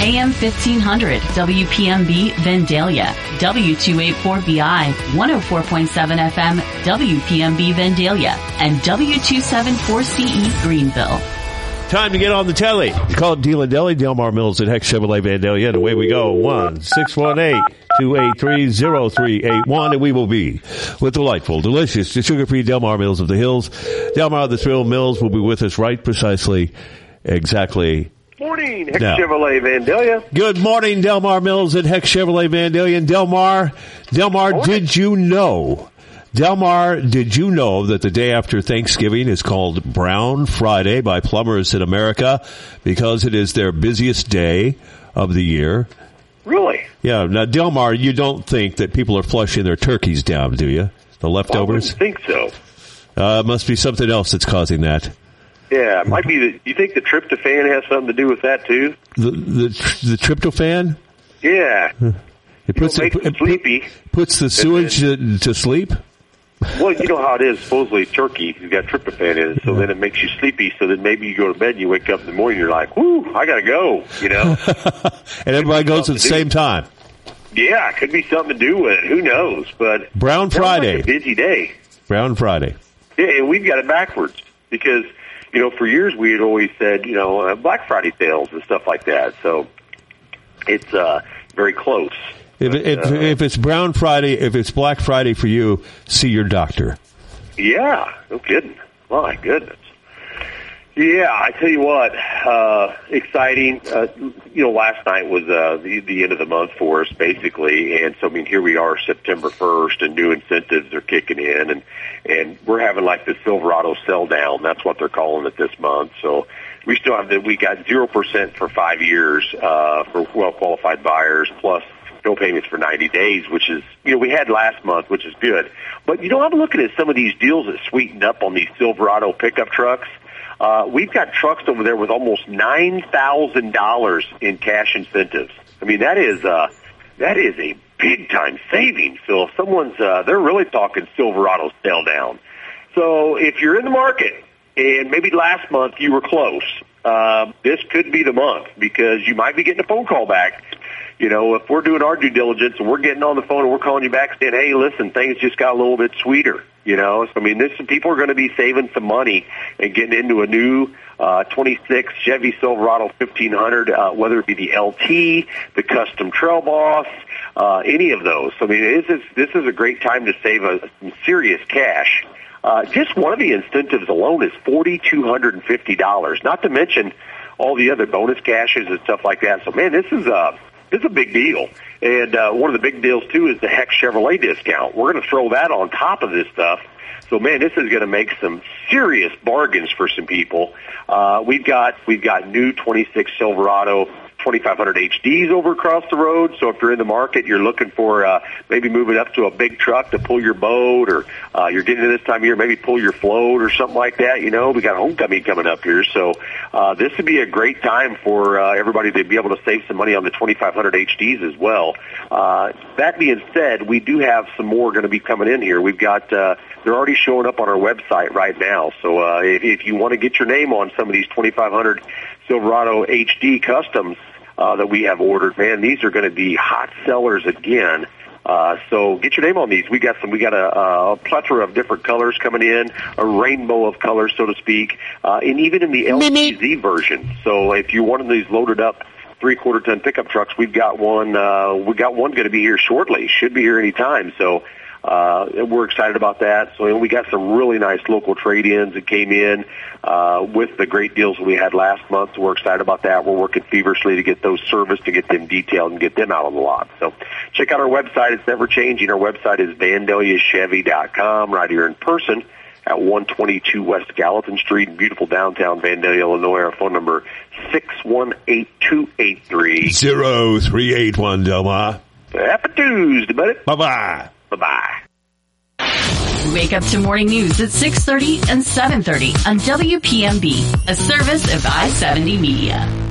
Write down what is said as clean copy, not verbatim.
AM 1500, WPMB Vandalia, W284BI, 104.7 FM, WPMB Vandalia, and W274CE Greenville. Time to get on the telly. You call it Deal and Deli, Delmar Mills at Heck Chevrolet Vandalia, and away we go. 1-618-283-0381, and we will be with delightful, delicious, sugar-free Delmar Mills of the Hills. Delmar the Thrill Mills will be with us right precisely, exactly. Morning, Heck Chevrolet Vandalia. Good morning, Delmar Mills at Heck Chevrolet Vandalia. And Delmar, did you know that the day after Thanksgiving is called Brown Friday by plumbers in America because it is their busiest day of the year? Really? Yeah. Now, Delmar, you don't think that people are flushing their turkeys down, do you? The leftovers? I wouldn't think so. Must be something else that's causing that. Yeah, it might be. You think the tryptophan has something to do with that too? The tryptophan? Yeah. It puts sleepy. Puts the sewage to sleep? Well, you know how it is. Supposedly turkey has got tryptophan in it, so then it makes you sleepy. So then maybe you go to bed and you wake up in the morning and you're like, whoo, I got to go, you know. And everybody goes at the same time. Yeah, it could be something to do with it. Who knows? But Brown Friday. Like a busy day. Brown Friday. Yeah, and we've got it backwards because, you know, for years we had always said, you know, Black Friday sales and stuff like that. So it's very close. If it's Brown Friday, if it's Black Friday for you, see your doctor. Yeah, no kidding. My goodness. Yeah, I tell you what, exciting. You know, last night was the end of the month for us, basically, and so I mean, here we are, September 1st, and new incentives are kicking in, and we're having like the Silverado sell down. That's what they're calling it this month. So we still have we got 0% for 5 years for well qualified buyers, plus no payments for 90 days, which is, you know, we had last month, which is good. But, you know, I'm looking at some of these deals that sweetened up on these Silverado pickup trucks. We've got trucks over there with almost $9,000 in cash incentives. I mean, that is a big time savings. So if someone's, they're really talking Silverado sell down. So if you're in the market and maybe last month you were close, this could be the month because you might be getting a phone call back. You know, if we're doing our due diligence and we're getting on the phone and we're calling you back saying, hey, listen, things just got a little bit sweeter, you know. So, I mean, people are going to be saving some money and getting into a new 26 Chevy Silverado 1500, whether it be the LT, the Custom Trail Boss, any of those. So, I mean, this is a great time to save some serious cash. Just one of the incentives alone is $4,250, not to mention all the other bonus cashes and stuff like that. So, man, this is a big deal. And one of the big deals, too, is the Heck Chevrolet discount. We're going to throw that on top of this stuff. So, man, this is going to make some serious bargains for some people. We've got new 26 Silverado 2500 HDs over across the road. So if you're in the market, you're looking for maybe moving up to a big truck to pull your boat, or you're getting to this time of year, maybe pull your float or something like that. You know, we got homecoming coming up here. So this would be a great time for everybody to be able to save some money on the 2500 HDs as well. That being said, we do have some more going to be coming in here. We've got they're already showing up on our website right now. So if you want to get your name on some of these 2500 Silverado HD customs that we have ordered, man, these are going to be hot sellers again. So get your name on these. We got a plethora of different colors coming in, a rainbow of colors, so to speak, and even in the LTZ version. So if you want these loaded up 3/4 ton pickup trucks, we've got one. We got one going to be here shortly. Should be here any time. So we're excited about that. So we got some really nice local trade-ins that came in with the great deals we had last month. So we're excited about that. We're working feverishly to get those serviced, to get them detailed, and get them out on the lot. So check out our website. It's never changing. Our website is VandaliaChevy.com, right here in person at 122 West Gallatin Street in beautiful downtown Vandalia, Illinois. Our phone number 618-283-0381, Delmar. Happy Tuesday, buddy. Bye-bye. Bye-bye. Wake up to morning news at 6:30 and 7:30 on WPMB, a service of I-70 Media.